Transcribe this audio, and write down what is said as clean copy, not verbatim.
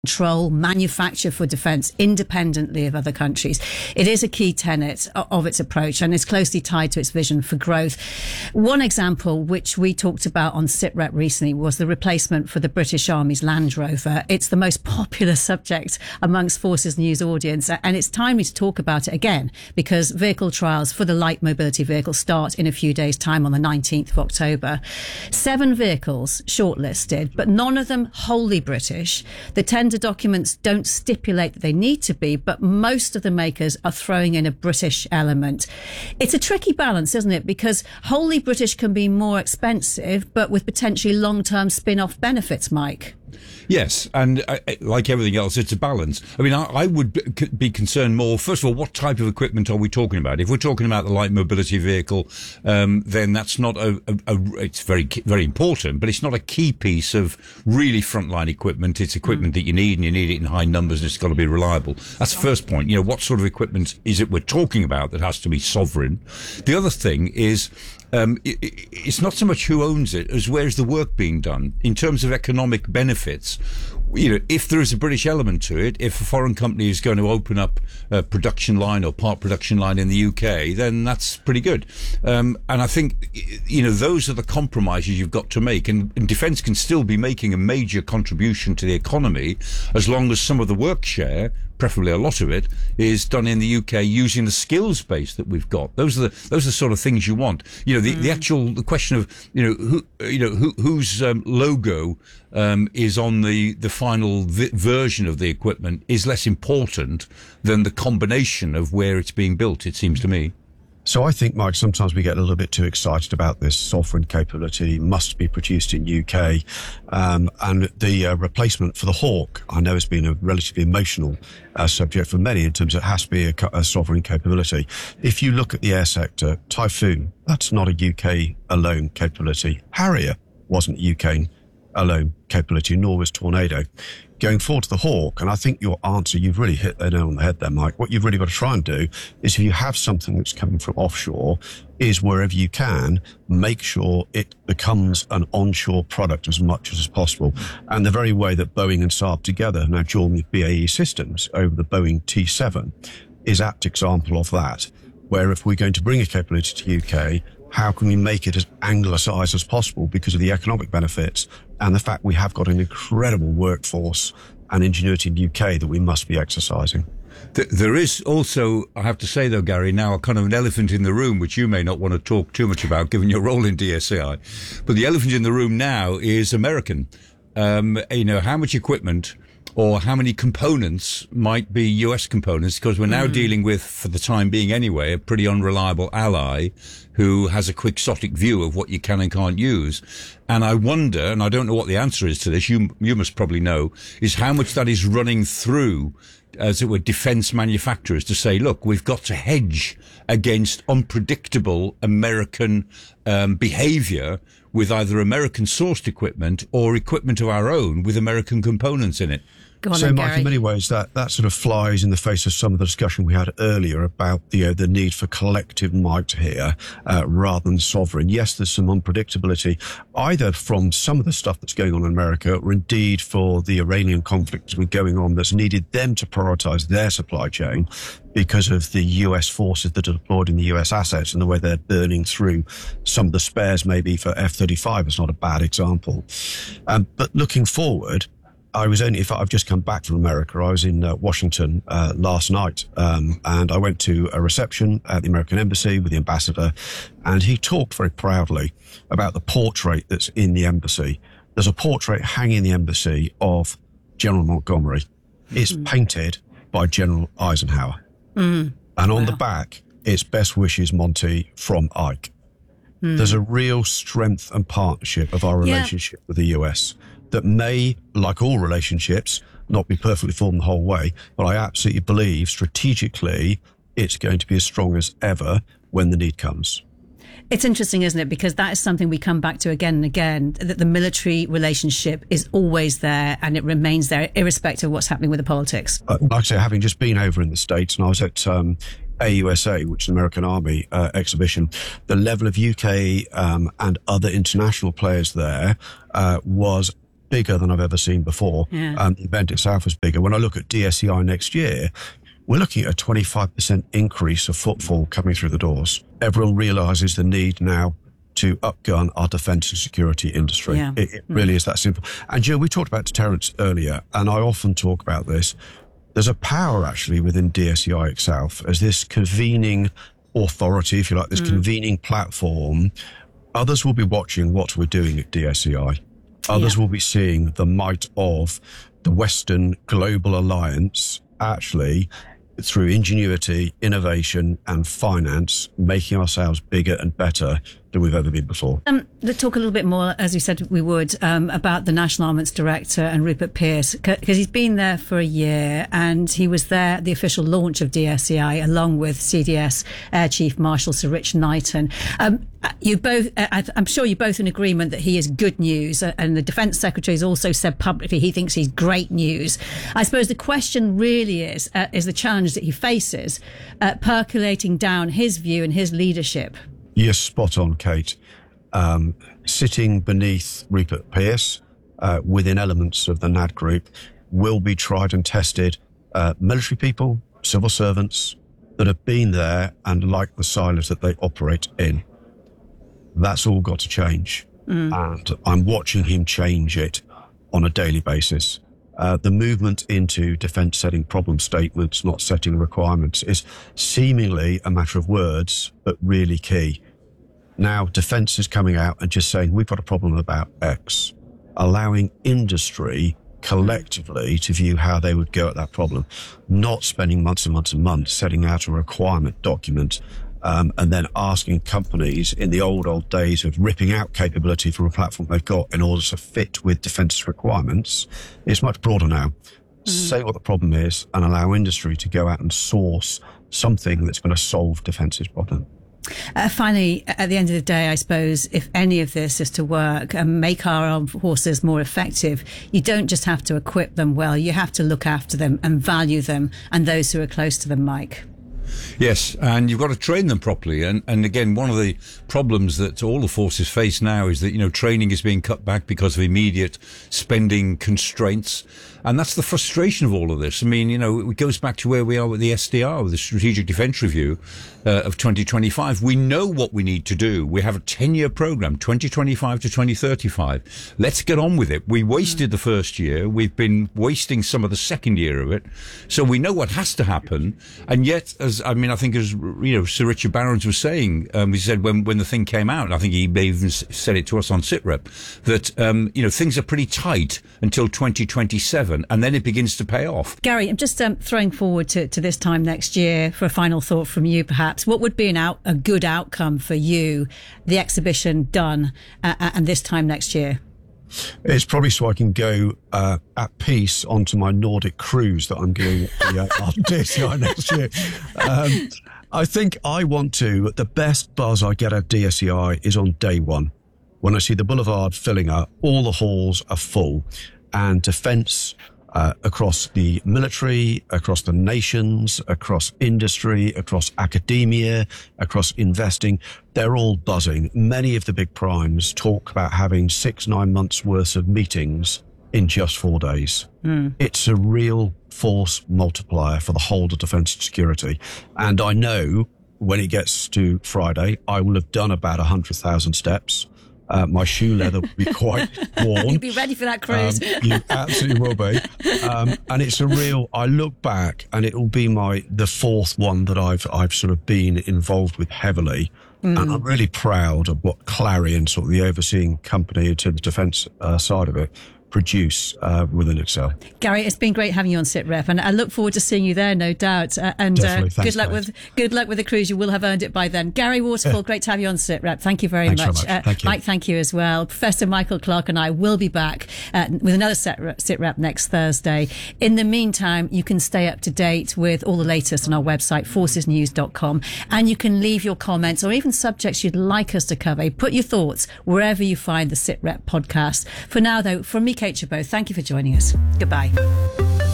control, manufacture for defence independently of other countries. It is a key tenet of its approach and is closely tied to its vision for growth. One example, which we talked about on SITREP recently, was the replacement for the British Army's Land Rover. It's the most popular subject amongst Forces News audience, and it's timely to talk about it again because vehicle trials for the light mobility vehicle start in a few days' time on the 19th of October. 7 vehicles shortlisted, but none of them wholly British. The tender documents don't stipulate that they need to be, but most of the makers are throwing in a British element. It's a tricky balance, isn't it? Because wholly British can be more expensive, but with potentially long-term spin-off benefits, Mike. Yes, and like everything else, it's a balance. I mean, I would be concerned more, first of all, what type of equipment are we talking about? If we're talking about the light mobility vehicle, then that's not it's very, very important, but it's not a key piece of really frontline equipment. It's equipment that you need, and you need it in high numbers, and it's got to be reliable. That's the first point. You know, what sort of equipment is it we're talking about that has to be sovereign? The other thing is, it's not so much who owns it as where's the work being done in terms of economic benefits. You know, if there is a British element to it, if a foreign company is going to open up a production line or part production line in the UK, then that's pretty good. And I think, you know, those are the compromises you've got to make. And defence can still be making a major contribution to the economy as long as some of the work share, preferably a lot of it, is done in the UK using the skills base that we've got. Those are the sort of things you want. You know, the question of, whose logo is on the final version of the equipment is less important than the combination of where it's being built, it seems to me. So I think, Mike, sometimes we get a little bit too excited about this sovereign capability must be produced in UK. And the replacement for the Hawk, I know, has been a relatively emotional subject for many in terms of it has to be a sovereign capability. If you look at the air sector, Typhoon, that's not a UK alone capability. Harrier wasn't UK alone capability, nor was Tornado. Going forward to the Hawk, and I think your answer, you've really hit the nail on the head there, Mike. What you've really got to try and do is if you have something that's coming from offshore, is wherever you can, make sure it becomes an onshore product as much as possible. And the very way that Boeing and Saab together now join with BAE Systems over the Boeing T7 is apt example of that, where if we're going to bring a capability to UK, how can we make it as anglicised as possible because of the economic benefits and the fact we have got an incredible workforce and ingenuity in the UK that we must be exercising? There is also, I have to say though, Gary, now a kind of an elephant in the room, which you may not want to talk too much about given your role in DSAI. But the elephant in the room now is American. How much equipment or how many components might be US components, because we're now dealing with, for the time being anyway, a pretty unreliable ally who has a quixotic view of what you can and can't use. And I wonder, and I don't know what the answer is to this, you must probably know, is how much that is running through, as it were, defence manufacturers to say, look, we've got to hedge against unpredictable American behaviour with either American-sourced equipment or equipment of our own with American components in it. Go on so, then, Mike, Gary. in many ways, that sort of flies in the face of some of the discussion we had earlier about the need for collective might here rather than sovereign. Yes, there's some unpredictability, either from some of the stuff that's going on in America or indeed for the Iranian conflict that's been going on that's needed them to prioritise their supply chain because of the US forces that are deployed in the US assets and the way they're burning through some of the spares maybe for F-35 is not a bad example. But looking forward, I've just come back from America. I was in Washington last night, and I went to a reception at the American Embassy with the ambassador, and he talked very proudly about the portrait that's in the embassy. There's a portrait hanging in the embassy of General Montgomery. It's painted by General Eisenhower. And on the back, it's best wishes, Monty, from Ike. There's a real strength and partnership of our relationship with the US that may, like all relationships, not be perfectly formed the whole way, but I absolutely believe strategically it's going to be as strong as ever when the need comes. It's interesting, isn't it? Because that is something we come back to again and again, that the military relationship is always there and it remains there, irrespective of what's happening with the politics. Like I say, having just been over in the States, and I was at AUSA, which is an American Army exhibition, the level of UK and other international players there was bigger than I've ever seen before. Yeah. The event itself was bigger. When I look at DSEI next year, we're looking at a 25% increase of footfall coming through the doors. Everyone realises the need now to upgun our defence and security industry. Yeah. It really is that simple. And Jill, we talked about deterrence earlier, and I often talk about this. There's a power actually within DSEI itself as this convening authority, if you like, this convening platform. Others will be watching what we're doing at DSEI. Others will be seeing the might of the Western Global Alliance actually through ingenuity, innovation and finance, making ourselves bigger and better than we've ever been before. Let's talk a little bit more, as we said we would, about the National Armaments Director and Rupert Pearce, because he's been there for a year and he was there at the official launch of DSEI along with CDS Air Chief Marshal Sir Rich Knighton. You both, I'm sure you're both in agreement that he is good news, and the Defence Secretary has also said publicly he thinks he's great news. I suppose the question really is the challenge that he faces, percolating down his view and his leadership. Yes, spot on, Kate. Sitting beneath Rupert Pearce, within elements of the NAD group, will be tried and tested military people, civil servants that have been there and like the silos that they operate in. That's all got to change. And I'm watching him change it on a daily basis. The movement into defence setting problem statements, not setting requirements, is seemingly a matter of words, but really key. Now, defence is coming out and just saying, we've got a problem about X, allowing industry collectively to view how they would go at that problem, not spending months and months and months setting out a requirement document and then asking companies in the old days of ripping out capability from a platform they've got in order to fit with defence requirements. It's much broader now. Say what the problem is and allow industry to go out and source something that's going to solve defence's problem. Finally, at the end of the day, I suppose, if any of this is to work and make our armed forces more effective, you don't just have to equip them well, you have to look after them and value them and those who are close to them, Mike. Yes, and you've got to train them properly. And again, one of the problems that all the forces face now is that, training is being cut back because of immediate spending constraints. And that's the frustration of all of this. I mean, it goes back to where we are with the SDR, with the Strategic Defence Review of 2025. We know what we need to do. We have a 10-year program, 2025 to 2035. Let's get on with it. We wasted the first year. We've been wasting some of the second year of it. So we know what has to happen. And yet, as Sir Richard Barrons was saying, he said when the thing came out, and I think he may even said it to us on SITREP, that, things are pretty tight until 2027. And then it begins to pay off. Gary, I'm just throwing forward to this time next year for a final thought from you, perhaps. What would be a good outcome for you, the exhibition done, and this time next year? It's probably so I can go at peace onto my Nordic cruise that I'm doing on DSEI next year. I think the best buzz I get at DSEI is on day one. When I see the boulevard filling up, all the halls are full, and defence across the military, across the nations, across industry, across academia, across investing, they're all buzzing. Many of the big primes talk about having 6-9 months worth of meetings in just 4 days. It's a real force multiplier for the whole of defence and security. And I know when it gets to Friday, I will have done about 100,000 steps. My shoe leather will be quite worn. You'll be ready for that cruise. You absolutely will be. And it's I look back and it will be the fourth one that I've sort of been involved with heavily. And I'm really proud of what Clarion, sort of the overseeing company to the defence side of it, produce within itself. Gary, it's been great having you on SITREP, and I look forward to seeing you there, no doubt. And good luck with the cruise. You will have earned it by then. Gary Waterfall, great to have you on SITREP. Thank you very much. Thank you. Mike, thank you as well. Professor Michael Clarke and I will be back with another SITREP next Thursday. In the meantime, you can stay up to date with all the latest on our website, forcesnews.com, and you can leave your comments or even subjects you'd like us to cover. Put your thoughts wherever you find the SITREP podcast. For now, though, from me, Kate Chabot, thank you for joining us. Goodbye.